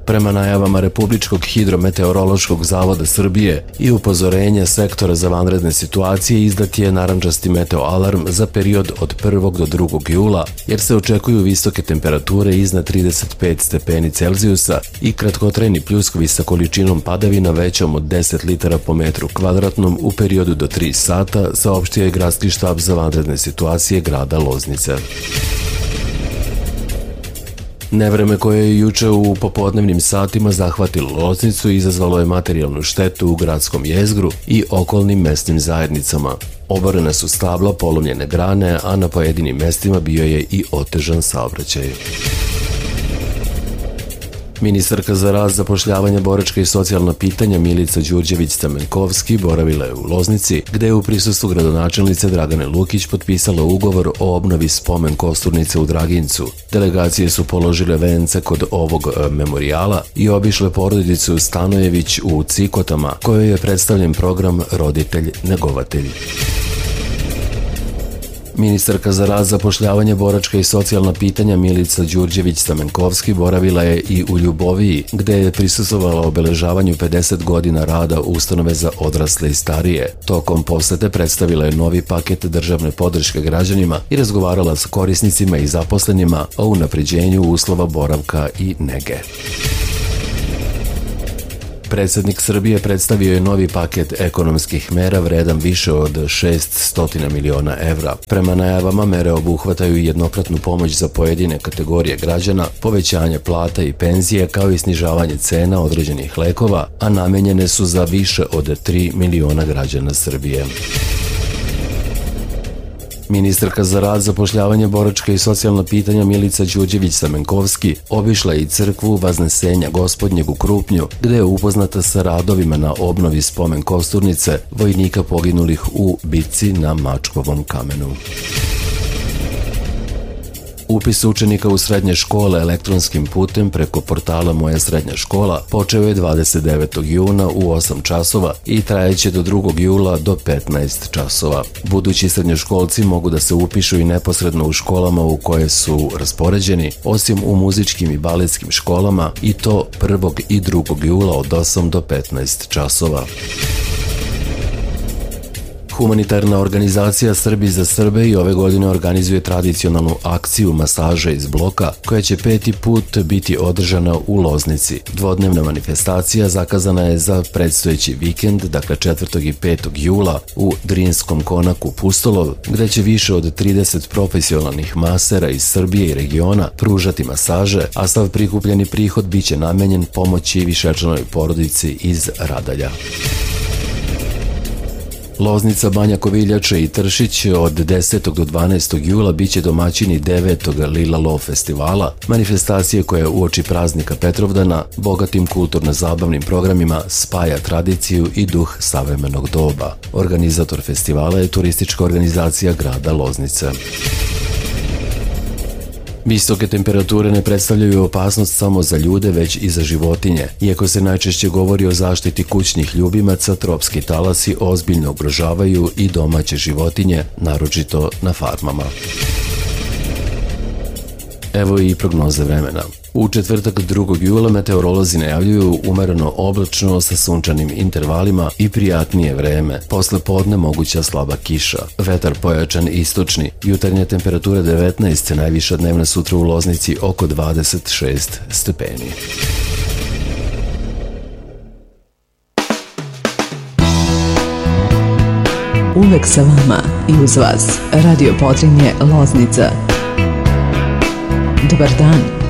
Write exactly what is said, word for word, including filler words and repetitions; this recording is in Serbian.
Prema najavama Republičkog hidrometeorološkog zavoda Srbije i upozorenja sektora za vanredne situacije, izdat je narandžasti meteo alarm za period od prvog do drugog jula, jer se očekuju visoke temperature iznad trideset pet stepeni Celzijusa i kratkotrajni pljuskovi sa količinom padavina većom od deset litara po metru kvadratnom u periodu do tri sata, saopštio je Gradski štab za vanredne situacije grada Loznice. Nevreme koje je juče u popodnevnim satima zahvatilo Loznicu izazvalo je materijalnu štetu u gradskom jezgru i okolnim mesnim zajednicama. Oborena su stabla, polomljene grane, a na pojedinim mestima bio je i otežan saobraćaj. Ministarka za rad, zapošljavanje, boračka i socijalna pitanja Milica Đurđević-Stamenkovski boravila je u Loznici, gde je u prisustvu gradonačelnice Dragane Lukić potpisala ugovor o obnovi spomen kosturnice u Dragincu. Delegacije su položile vence kod ovog memorijala i obišle porodicu Stanojević u Cikotama, kojoj je predstavljen program Roditelj-negovatelj. Ministarka za rad, zapošljavanje, boračka i socijalna pitanja Milica Đurđević-Stamenkovski boravila je i u Ljuboviji, gde je prisustvovala obeležavanju pedeset godina rada ustanove za odrasle i starije. Tokom posete predstavila je novi paket državne podrške građanima i razgovarala sa korisnicima i zaposlenima o unapređenju uslova boravka i nege. Predsednik Srbije predstavio je novi paket ekonomskih mera vredan više od šesnaest miliona evra. Prema najavama, mere obuhvataju jednokratnu pomoć za pojedine kategorije građana, povećanje plata i penzije, kao i snižavanje cena određenih lekova, a namenjene su za više od tri miliona građana Srbije. Ministarka za rad, zapošljavanje, boračka i socijalna pitanja Milica Đurđević-Stamenkovski obišla i crkvu Vaznesenja Gospodnjeg u Krupnju, gde je upoznata sa radovima na obnovi spomen kosturnice vojnika poginulih u bitci na Mačkovom kamenu. Upis učenika u srednje škole elektronskim putem preko portala Moja srednja škola počeo je dvadeset devetog juna u osam časova i trajeće do drugog jula do petnaest časova. Budući srednjoškolci mogu da se upišu i neposredno u školama u koje su raspoređeni, osim u muzičkim i baletskim školama, i to prvog i drugog jula od osam do petnaest časova. Humanitarna organizacija Srbi za Srbe i ove godine organizuje tradicionalnu akciju masaže iz bloka, koja će peti put biti održana u Loznici. Dvodnevna manifestacija zakazana je za predstojeći vikend, dakle četvrtog i petog jula, u Drinskom konaku Pustolov, gde će više od trideset profesionalnih masera iz Srbije i regiona pružati masaže, a sav prikupljeni prihod biće namenjen pomoći višečlanoj porodici iz Radalja. Loznica, Banja Koviljača i Tršić od desetog do dvanaestog jula biće domaćini devetog Lila Lov festivala, manifestacije koja uoči praznika Petrovdana bogatim kulturno-zabavnim programima spaja tradiciju i duh savremenog doba. Organizator festivala je turistička organizacija grada Loznice. Visoke temperature ne predstavljaju opasnost samo za ljude, već i za životinje. Iako se najčešće govori o zaštiti kućnih ljubimaca, tropski talasi ozbiljno ugrožavaju i domaće životinje, naročito na farmama. Evo i prognoze vremena. U četvrtak drugog jula meteorolozi najavljuju umereno oblačno sa sunčanim intervalima i prijatnije vreme. Posle podne moguća slaba kiša. Vetar pojačan istočni. Jutarnje temperature devetnaest, najviša dnevna sutra u Loznici oko dvadeset šest stepeni. Uvek sa vama i uz vas. Radio Podrinje Loznica. Dobar dan.